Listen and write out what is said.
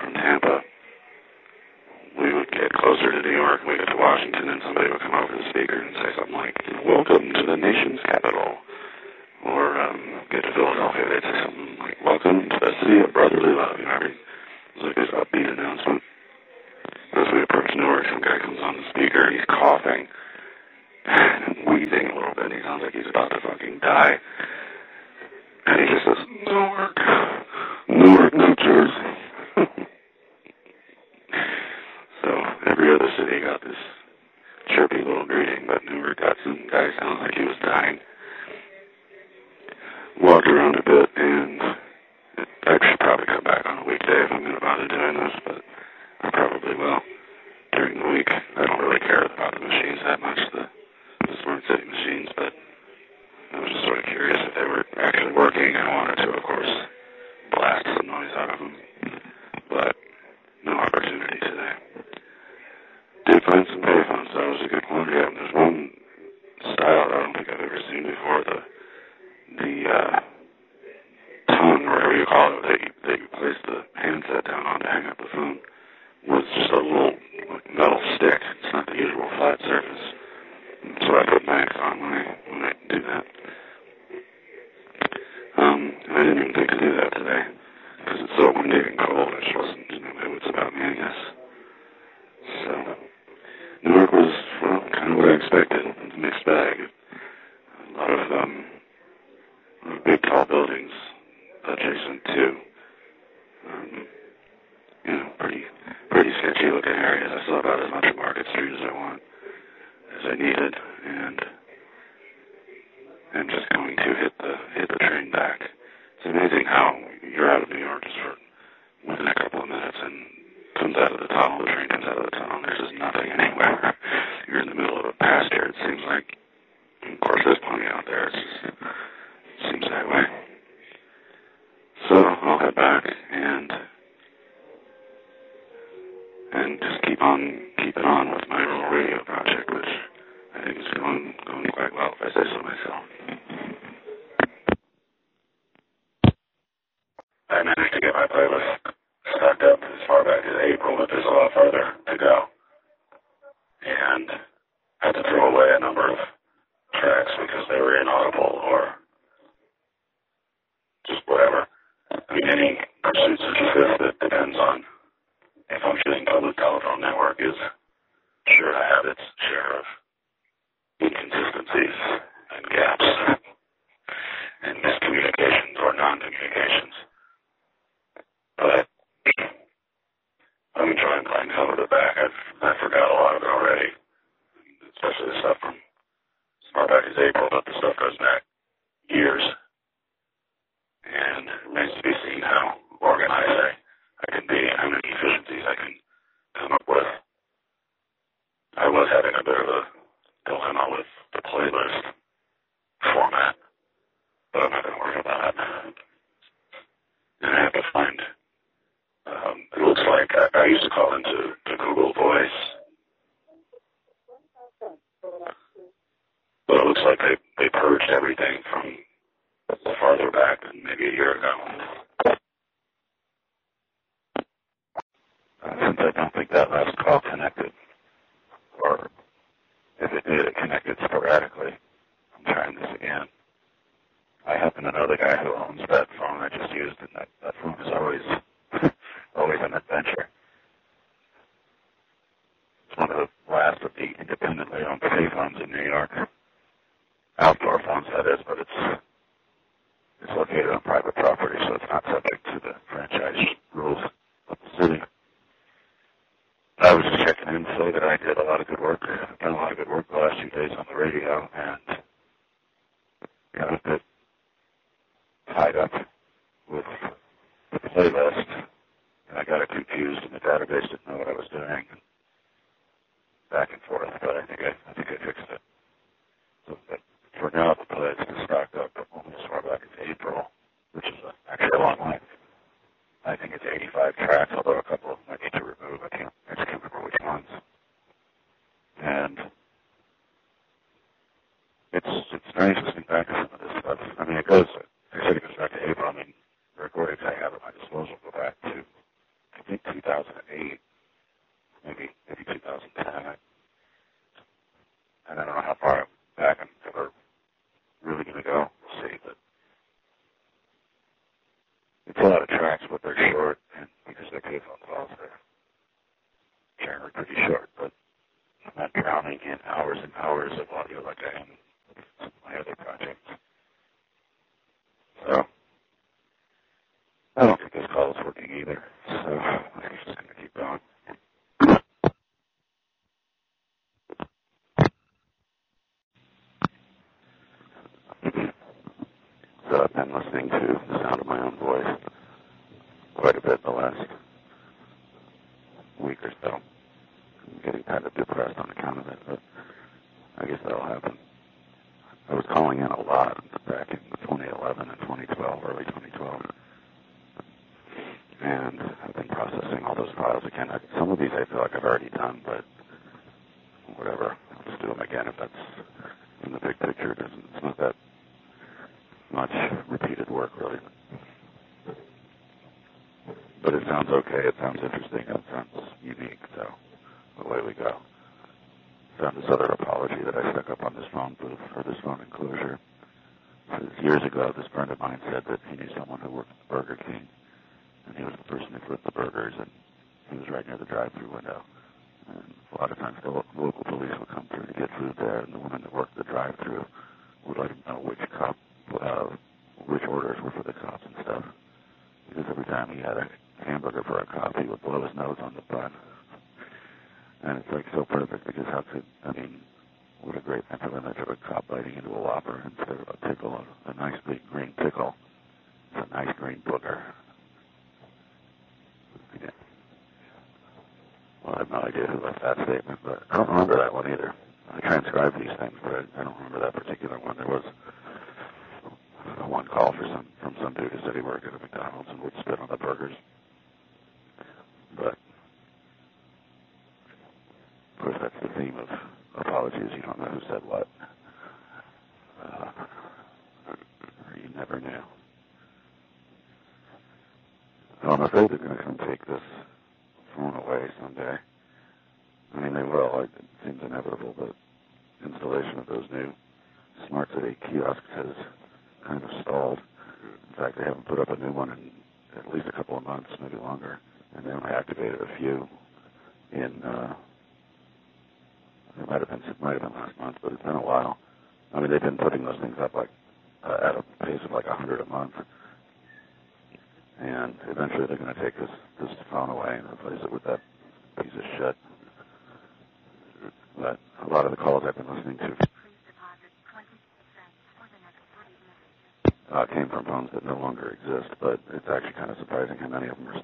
from Tampa, we would get closer to New York, we get to Washington, and somebody would come over the speaker and say something like, welcome to the nation's capital. Or get to Philadelphia, they'd say something like, welcome to the city of brotherly love. You know, it was like this upbeat announcement. As we approach Newark, some guy comes on the speaker and he's coughing and wheezing a little bit, and he sounds like he's about to fucking die. And he just says, Newark, New Jersey. So every other city got this chirpy little greeting, but Newark got some guy sounding like he was dying. Walked around a bit, and I should probably come back on a weekday if I'm going to bother doing this, but I probably will during the week. I don't really care about the machines that much, the smart city machines, but I was just sort of curious if they were actually working. I wanted to, of course, blast some noise out of them, but no opportunity today. Did find some payphones, so it was a good quality. There's one style that I don't think I've ever seen before, the tongue, or whatever you call it, that you place the handset down on to hang up the phone, was just a little metal stick. It's not the usual flat surface. So I put mags on when I do that. And I didn't even think to do that today, because it's so windy and cold. I just wasn't, it was about me, I guess. So, New York was, well, kind of what I expected. It's a mixed bag. A lot of big, tall buildings adjacent to, pretty sketchy looking areas. I saw about as much of Market Street as I needed, and just going to hit the train back. It's amazing how you're out of New York just within a couple of minutes, and comes out of the tunnel. The train comes out of the tunnel, and there's just nothing anywhere. You're in the middle of a pasture. It seems like, of course, there's plenty out there. It seems that way. So I'll head back and just keep it on with my little radio project, which I think is going quite well, if I say so myself. I managed to get my playlist stacked up as far back as April, but there's a lot further to go. And I had to throw away a number of tracks because they were inaudible or just whatever. I mean, any pursuit such as this that depends on a functioning public telephone network is sure to have its share of inconsistencies and gaps and miscommunications or non-communications. But I'm enjoying playing some of it back. I forgot a lot of it already, especially the stuff from as far back as April, but the stuff goes back years. And it remains to be seen how organized I can be and how many efficiencies I can come up with. I was having a bit of a dilemma with the playlist format, but I'm not going to worry about it. And I have to find, it looks like, I used to call into Google Voice, but it looks like they purged everything from farther back than maybe a year ago. Since I don't think that last call connected, or if it did, it connected sporadically. I'm trying this again. I happen to know the guy who owns that phone I just used, and that phone is always an adventure. It's one of the last of the independently owned payphones in New York. Outdoor phones, that is, but it's located on private property, so it's not subject to the franchise rules of the city. I was just checking in to say that I did a lot of good work. I've done a lot of good work the last few days on the radio, and got a bit tied up with the playlist, and I got it confused, and the database didn't know what I was doing, and back and forth. But I think I fixed it. So for now, the playlist is stocked up only as far back as April, which is actually a long length. I think it's 85 tracks, although a couple of them I need to remove. I just can't remember which ones. And it's nice listening back to some of this stuff. I mean, it goes back to April. I mean, the recordings I have at my disposal go back to think 2008, maybe 2010. And I don't know how far back I'm ever really going to go. We'll see, but it's a lot of tracks, but they're short, and because they're payphone calls, they're generally pretty short, but I'm not drowning in hours and hours of audio like I am with some of my other projects. So, I don't think this call is working either, so I'm just going to keep going. So I've been listening to the sound of my own voice quite a bit the last week or so. I'm getting kind of depressed on account of it, but I guess that'll happen. I was calling in a lot back in 2011 and 2012, early 2012. And I've been processing all those files again. Some of these I feel like I've already done, but whatever. I'll just do them again if that's in the big picture. It's not that much repeated work, really. But it sounds okay. It sounds interesting. It sounds unique, so away we go. Found this other apology that I stuck up on this phone booth or this phone enclosure. Years ago, this friend of mine said that he knew someone who worked at Burger King, and he was the person who flipped the burgers, and he was right near the drive-thru window. And a lot of times the local police would come through to get food there, and the woman that worked the drive-thru would let him know which orders were for the cops and stuff. Because every time he had a hamburger for a cop, he would blow his nose on the bun. And it's like so perfect because what a great mental image of a cop biting into a Whopper instead of a pickle, a nice big green pickle. It's a nice green booger. Yeah. Well, I have no idea who left that statement, but I don't remember that one either. I transcribe these things, but I don't remember that particular one. There was one call from some dude who said he worked at a McDonald's and would spit on the burgers. But, of course, that's the theme of apologies. You don't know who said what. Or you never knew. So I'm afraid they're going to come take this phone away someday. I mean, they will. It seems inevitable, but installation of those new Smart City kiosks has kind of stalled. In fact, they haven't put up a new one in at least a couple of months, maybe longer. And they only activated a few in, it might have been last month, but it's been a while. I mean, they've been putting those things up at a pace of 100 a month. And eventually they're going to take this phone away and replace it with that piece of shit. But a lot of the calls I've been listening to came from phones that no longer exist, but it's actually kind of surprising how many of them are